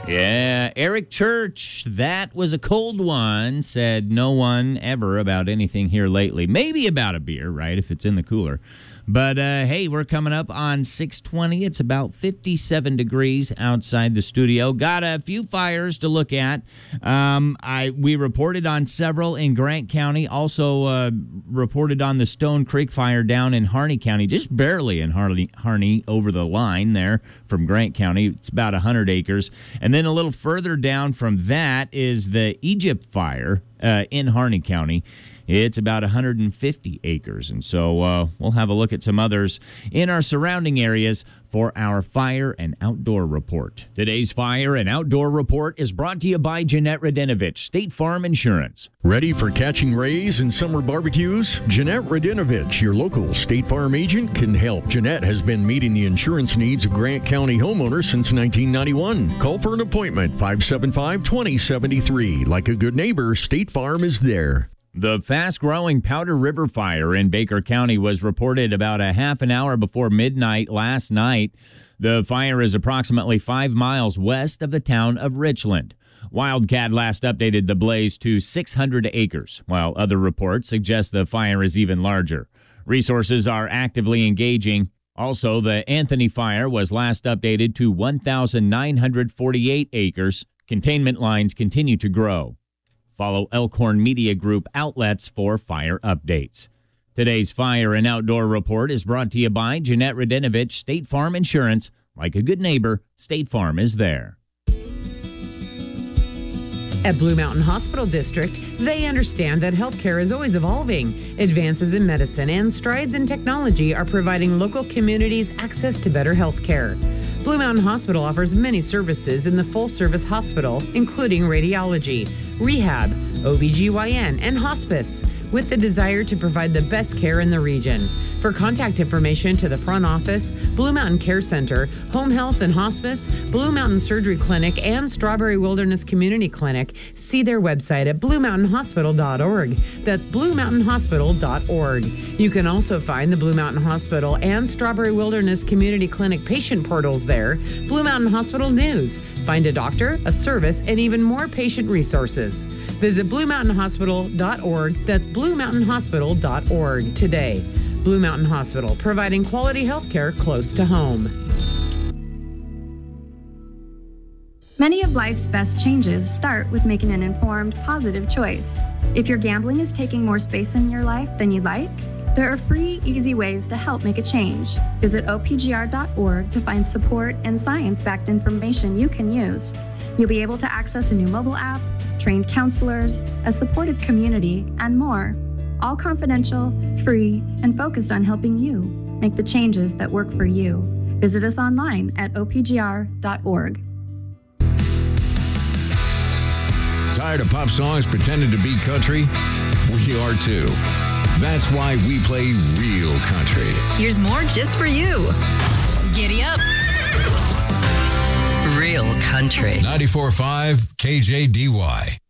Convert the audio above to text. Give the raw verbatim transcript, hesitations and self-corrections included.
Yeah, Eric Church, that was a cold one, said no one ever about anything here lately. Maybe about a beer, right, if it's in the cooler. But, uh, hey, we're coming up on six twenty. It's about fifty-seven degrees outside the studio. Got a few fires to look at. Um, I we reported on several in Grant County. Also uh, reported on the Stone Creek fire down in Harney County, just barely in Harney, Harney over the line there from Grant County. It's about one hundred acres. And then a little further down from that is the Egypt fire uh, in Harney County. It's about one hundred fifty acres, and so uh, we'll have a look at some others in our surrounding areas for our Fire and Outdoor Report. Today's Fire and Outdoor Report is brought to you by Jeanette Radinovich, State Farm Insurance. Ready for catching rays and summer barbecues? Jeanette Radinovich, your local State Farm agent, can help. Jeanette has been meeting the insurance needs of Grant County homeowners since nineteen ninety-one. Call for an appointment, five seven five, two zero seven three. Like a good neighbor, State Farm is there. The fast-growing Powder River Fire in Baker County was reported about a half an hour before midnight last night. The fire is approximately five miles west of the town of Richland. Wildcat last updated the blaze to six hundred acres, while other reports suggest the fire is even larger. Resources are actively engaging. Also, the Anthony Fire was last updated to one thousand nine hundred forty-eight acres. Containment lines continue to grow. Follow Elkhorn Media Group outlets for fire updates. Today's Fire and Outdoor Report is brought to you by Jeanette Radinovich, State Farm Insurance. Like a good neighbor, State Farm is there. At Blue Mountain Hospital District, they understand that healthcare is always evolving. Advances in medicine and strides in technology are providing local communities access to better healthcare. Blue Mountain Hospital offers many services in the full-service hospital, including radiology, rehab, O B G Y N, and hospice, with the desire to provide the best care in the region. For contact information to the front office, Blue Mountain Care Center, Home Health and Hospice, Blue Mountain Surgery Clinic, and Strawberry Wilderness Community Clinic, see their website at blue mountain hospital dot org. That's blue mountain hospital dot org. You can also find the Blue Mountain Hospital and Strawberry Wilderness Community Clinic patient portals there. Blue Mountain Hospital News. Find a doctor, a service, and even more patient resources. Visit blue mountain hospital dot org. That's blue mountain hospital dot org today. Blue Mountain Hospital, providing quality health care close to home. Many of life's best changes start with making an informed, positive choice. If your gambling is taking more space in your life than you'd like, there are free, easy ways to help make a change. Visit O P G R dot org to find support and science-backed information you can use. You'll be able to access a new mobile app, trained counselors, a supportive community, and more. All confidential, free, and focused on helping you make the changes that work for you. Visit us online at O P G R dot org. Tired of pop songs pretending to be country? We are too. That's why we play real country. Here's more just for you. Giddy up. Real country. ninety-four point five K J D Y.